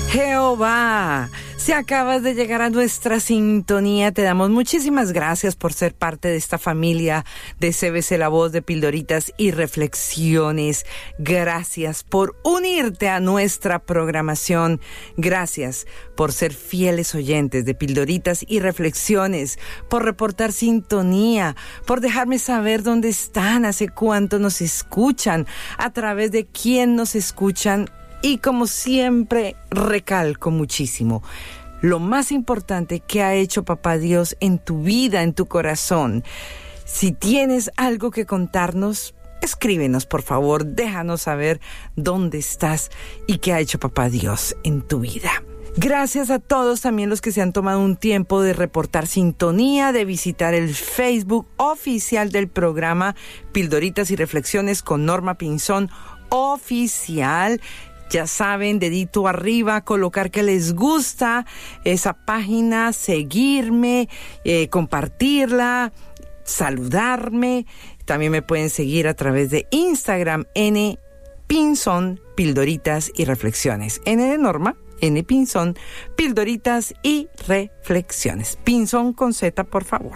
Jehová, si acabas de llegar a nuestra sintonía, te damos muchísimas gracias por ser parte de esta familia de CBC La Voz, de Pildoritas y Reflexiones. Gracias por unirte a nuestra programación. Gracias por ser fieles oyentes de Pildoritas y Reflexiones, por reportar sintonía, por dejarme saber dónde están, hace cuánto nos escuchan, a través de quién nos escuchan. Y como siempre, recalco muchísimo, lo más importante que ha hecho Papá Dios en tu vida, en tu corazón. Si tienes algo que contarnos, escríbenos, por favor, déjanos saber dónde estás y qué ha hecho Papá Dios en tu vida. Gracias a todos también los que se han tomado un tiempo de reportar sintonía, de visitar el Facebook oficial del programa Pildoritas y Reflexiones con Norma Pinzón oficial. Ya saben, dedito arriba, colocar que les gusta esa página, seguirme, compartirla, saludarme. También me pueden seguir a través de Instagram, N Pinzón, Pildoritas y Reflexiones. N de Norma, N Pinzón, Pildoritas y Reflexiones. Pinzón con Z, por favor.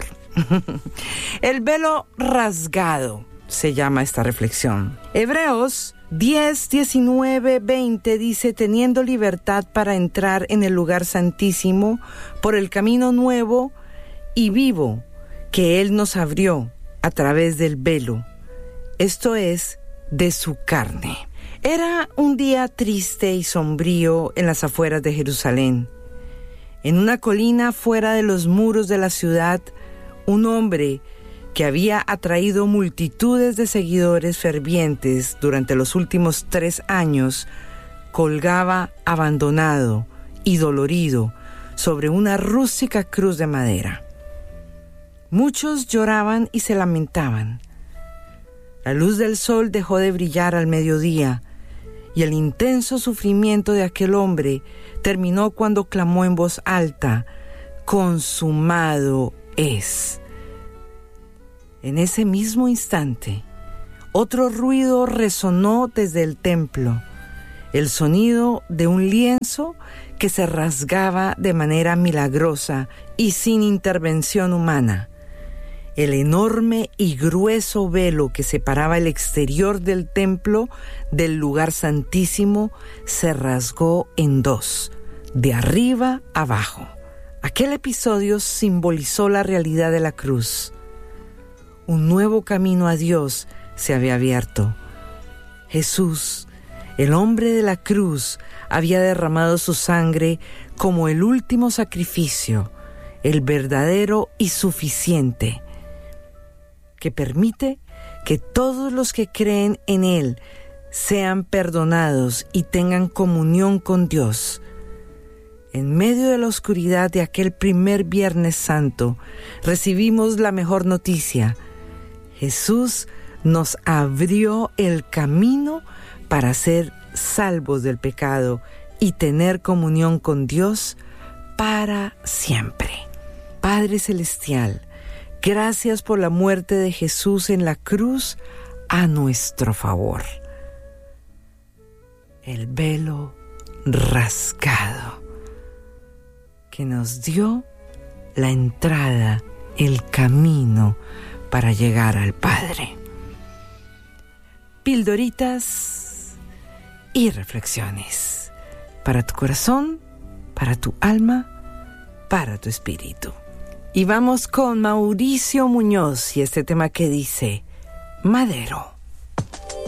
El velo rasgado se llama esta reflexión. Hebreos 10, 19, 20 dice: teniendo libertad para entrar en el lugar santísimo por el camino nuevo y vivo que Él nos abrió a través del velo, esto es, de su carne. Era un día triste y sombrío en las afueras de Jerusalén. En una colina fuera de los muros de la ciudad, un hombre que había atraído multitudes de seguidores fervientes durante los últimos 3 años, colgaba abandonado y dolorido sobre una rústica cruz de madera. Muchos lloraban y se lamentaban. La luz del sol dejó de brillar al mediodía, y el intenso sufrimiento de aquel hombre terminó cuando clamó en voz alta: «Consumado es». En ese mismo instante, otro ruido resonó desde el templo, el sonido de un lienzo que se rasgaba de manera milagrosa y sin intervención humana. El enorme y grueso velo que separaba el exterior del templo del lugar santísimo se rasgó en 2, de arriba a abajo. Aquel episodio simbolizó la realidad de la cruz. Un nuevo camino a Dios se había abierto. Jesús, el hombre de la cruz, había derramado su sangre como el último sacrificio, el verdadero y suficiente, que permite que todos los que creen en Él sean perdonados y tengan comunión con Dios. En medio de la oscuridad de aquel primer Viernes Santo, recibimos la mejor noticia. Jesús nos abrió el camino para ser salvos del pecado y tener comunión con Dios para siempre. Padre Celestial, gracias por la muerte de Jesús en la cruz a nuestro favor. El velo rasgado que nos dio la entrada, el camino para llegar al Padre. Pildoritas y reflexiones para tu corazón, para tu alma, para tu espíritu. Y vamos con Mauricio Muñoz y este tema que dice: Madero.